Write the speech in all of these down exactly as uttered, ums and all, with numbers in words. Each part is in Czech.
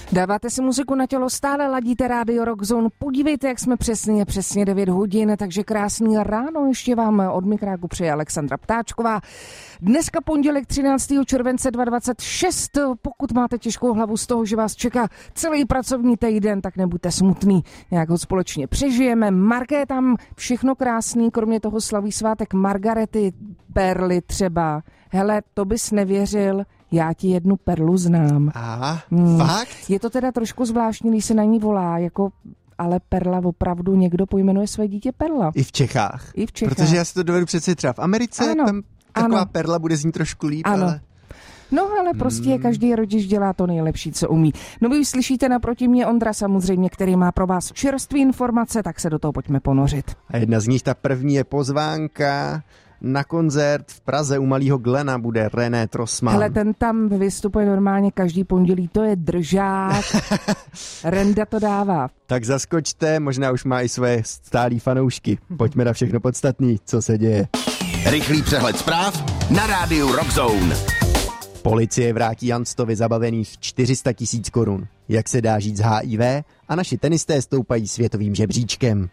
Dáváte si muziku na tělo, stále ladíte rádio Rock Zone. Podívejte, jak jsme přesně, přesně devět hodin, takže krásný ráno ještě vám od mikráku přeje Alexandra Ptáčková. Dneska pondělek třináctého července dvacet dvacet šest. Pokud máte těžkou hlavu z toho, že vás čeká celý pracovní týden, tak nebuďte smutný, nějak ho společně přežijeme. Marké tam všechno krásný, kromě toho slaví svátek Margarety, perly třeba. Hele, to bys nevěřil, já ti jednu perlu znám. Aha, hmm. fakt? Je to teda trošku zvláštní, když se na ní volá, jako, ale Perla opravdu někdo pojmenuje své dítě Perla. I v Čechách? I v Čechách. Protože já si to dovedu přece třeba v Americe, ano, tam taková ano. Perla bude znít trošku líp, ano. ale... No ale prostě hmm. každý rodič dělá to nejlepší, co umí. No vy už slyšíte naproti mě Ondra samozřejmě, který má pro vás čerstvé informace, tak se do toho pojďme ponořit. A jedna z nich, ta první, je pozvánka na koncert v Praze u Malého Glena, bude René Trossmann. Hele, ten tam vystupuje normálně každý pondělí, to je držák. Renda to dává. Tak zaskočte, možná už má i své stálý fanoušky. Pojďme na všechno podstatný, co se děje. Rychlý přehled zpráv na rádiu Rock Zone. Policie vrátí Janstovi zabavených čtyři sta tisíc korun. Jak se dá žít z H I V? A naši tenisté stoupají světovým žebříčkem.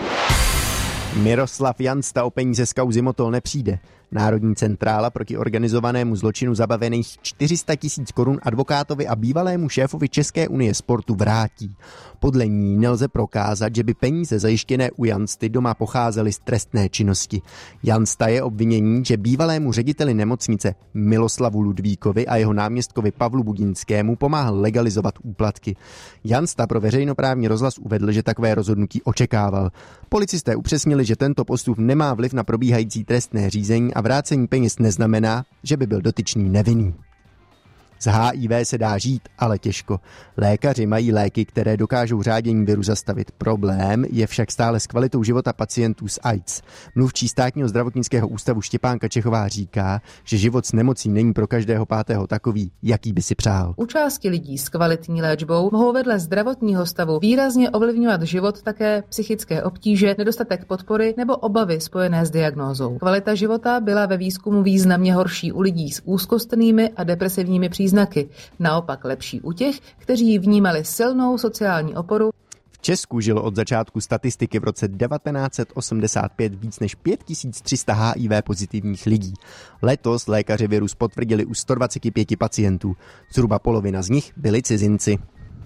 Miroslav Jansta o peníze z kauzy Motol nepřijde. Národní centrála proti organizovanému zločinu zabavených čtyři sta tisíc korun advokátovi a bývalému šéfovi České unie sportu vrátí. Podle ní nelze prokázat, že by peníze zajištěné u Jansty doma pocházely z trestné činnosti. Jansta je obvinění, že bývalému řediteli nemocnice Miloslavu Ludvíkovi a jeho náměstkovi Pavlu Budinskému pomáhal legalizovat úplatky. Jansta pro veřejnoprávní rozhlas uvedl, že takové rozhodnutí očekával. Policisté upřesnili, že tento postup nemá vliv na probíhající trestné řízení a vrácení peněz neznamená, že by byl dotyčný nevinný. Z H I V se dá žít, ale těžko. Lékaři mají léky, které dokážou řádění viru zastavit. Problém je však stále s kvalitou života pacientů s AIDS. Mluvčí státního zdravotnického ústavu Štěpánka Čechová říká, že život s nemocí není pro každého pátého takový, jaký by si přál. U části lidí s kvalitní léčbou mohou vedle zdravotního stavu výrazně ovlivňovat život také psychické obtíže, nedostatek podpory nebo obavy spojené s diagnózou. Kvalita života byla ve výzkumu významně horší u lidí s úzkostnými a depresivními příznaky. Znaky. Naopak lepší u těch, kteří vnímali silnou sociální oporu. V Česku žilo od začátku statistiky v roce devatenáct set osmdesát pět víc než pět tisíc tři sta H I V pozitivních lidí. Letos lékaři virus potvrdili u sto dvacet pět pacientů. Zhruba polovina z nich byli cizinci.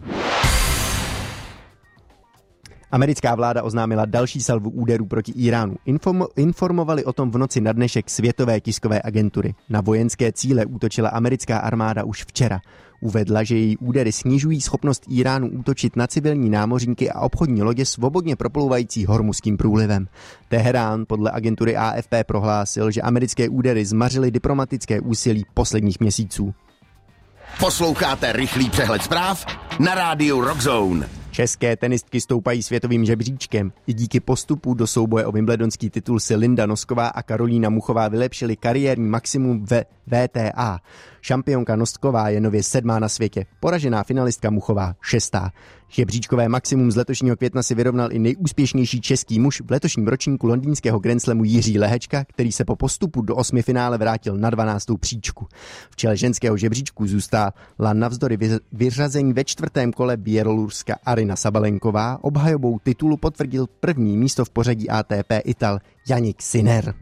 Americká vláda oznámila další salvu úderů proti Iránu. Inform- informovali o tom v noci na dnešek světové tiskové agentury. Na vojenské cíle útočila americká armáda už včera. Uvedla, že její údery snižují schopnost Iránu útočit na civilní námořníky a obchodní lodě svobodně proplouvající Hormuzským průlivem. Teherán podle agentury A F P prohlásil, že americké údery zmařily diplomatické úsilí posledních měsíců. Posloucháte rychlý přehled zpráv na rádiu Rock Zone. České tenistky stoupají světovým žebříčkem. I díky postupu do souboje o wimbledonský titul si Linda Nosková a Karolína Muchová vylepšily kariérní maximum ve W T A. Šampionka Nosková je nově sedmá na světě, poražená finalistka Muchová šestá. Žebříčkové maximum z letošního května si vyrovnal i nejúspěšnější český muž v letošním ročníku londýnského Grand Slamu Jiří Lehečka, který se po postupu do osmi finále vrátil na dvanáctou příčku. V čele ženského žebříčku zůstala navzdory vyřazení ve čtvrtém kole Běloruska Arina Sabalenková. Obhajobou titulu potvrdil první místo v pořadí A T P Ital Jannik Sinner.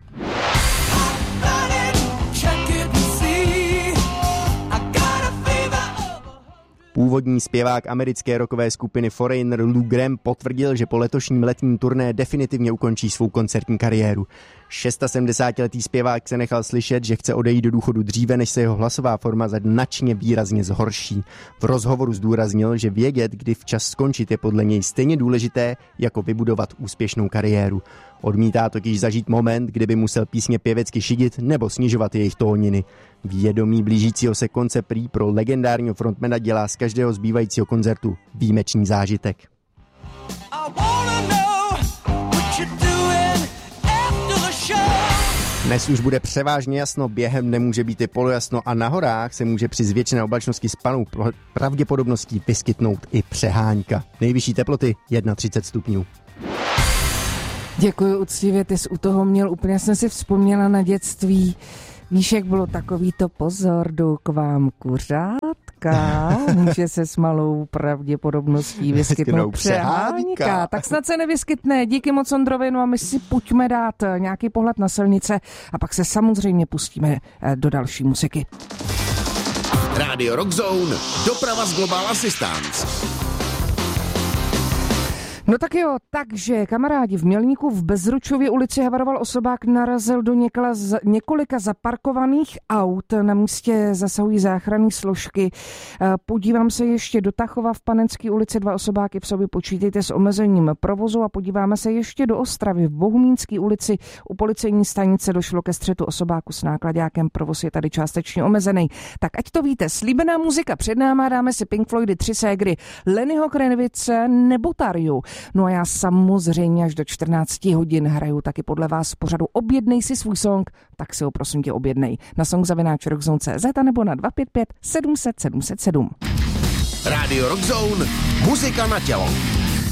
Původní zpěvák americké rockové skupiny Foreigner Lou Gramm potvrdil, že po letošním letním turné definitivně ukončí svou koncertní kariéru. sedmdesátišestiletý zpěvák se nechal slyšet, že chce odejít do důchodu dříve, než se jeho hlasová forma značně výrazně zhorší. V rozhovoru zdůraznil, že vědět, kdy včas skončit, je podle něj stejně důležité, jako vybudovat úspěšnou kariéru. Odmítá totiž zažít moment, kdy by musel písně pěvecky šidit nebo snižovat jejich tóniny. Vědomí blížícího se konce prý pro legendárního frontmana dělá z každého zbývajícího koncertu výjimečný zážitek. Dnes už bude převážně jasno, během nemůže být i polojasno a na horách se může při zvětšené oblačnosti s panou pravděpodobností vyskytnout i přehánka. Nejvyšší teploty třicet jedna stupňů. Děkuji uctivě, ty jsi u toho měl, úplně jsem si vzpomněla na dětství. Víš, jak bylo takový to pozor, jdu k vám kuřátko. přehánka může se s malou pravděpodobností vyskytnout přehánka. Tak snad se nevyskytne. Díky moc Ondrovi, no a my si pojďme dát nějaký pohled na silnice a pak se samozřejmě pustíme do další muziky. Rádio Rock Zone, doprava z Global Assistance. No tak jo, takže kamarádi, v Mělníku v Bezručově ulici havaroval osobák, narazil do někola, několika zaparkovaných aut, na místě zasahují záchranné složky. Podívám se ještě do Tachova v Panenské ulici, dva osobáky v sobě, počítejte s omezením provozu, a podíváme se ještě do Ostravy v Bohumínské ulici u policejní stanice došlo ke střetu osobáku s nákladákem, provoz je tady částečně omezený. Tak ať to víte, slíbená muzika před náma, dáme si Pink Floydy, Tři ségry, Lennyho Krenvice nebo Tarju. No a já samozřejmě až do čtrnácti hodin hraju taky podle vás v pořadu Objednej si svůj song, tak si ho prosím tě objednej na song zavináč rockzone tečka cé zet nebo na dva pět pět sedm set sedm set sedm. Rádio Rock Zone, muzika na tělo.